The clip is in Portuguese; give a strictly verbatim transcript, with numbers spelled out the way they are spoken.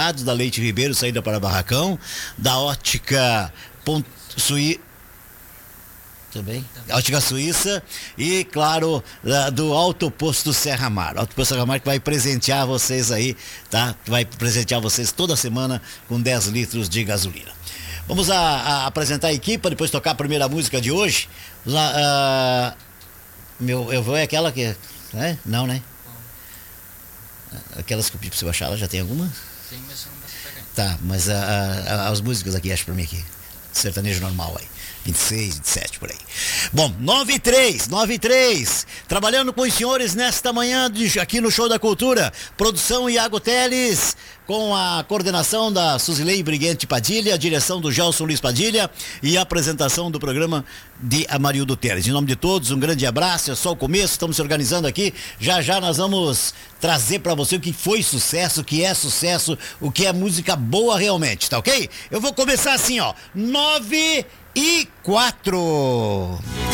supermercados, da Leite Ribeiro, saída para Barracão, da Ótica Ponto Suí... Também. Ótica Suíça e, claro, do Alto Posto Serra Mar. Alto Posto Serra Mar que vai presentear vocês aí, tá? Vai presentear vocês toda semana com dez litros de gasolina. Vamos a, a apresentar a equipe para depois tocar a primeira música de hoje. Lá, uh, meu, eu vou é aquela que... Né? Não, né? Aquelas que eu pedi pra você baixar, ela já tem alguma? Sim, mas não dá pra pegar. Tá, mas a, a, a, as músicas aqui, acho pra mim aqui. Sertanejo normal aí. vinte e seis, vinte e sete, por aí. Bom, nove e três, nove e três. Trabalhando com os senhores nesta manhã de, aqui no Show da Cultura. Produção Iago Teles, com a coordenação da Suzilei Briguente Padilha, a direção do Gelson Luiz Padilha e a apresentação do programa de Amarildo Teles. Em nome de todos, um grande abraço. É só o começo, estamos se organizando aqui. Já já nós vamos trazer para você o que foi sucesso, o que é sucesso, o que é música boa realmente, tá ok? Eu vou começar assim, ó. Nove e quatro.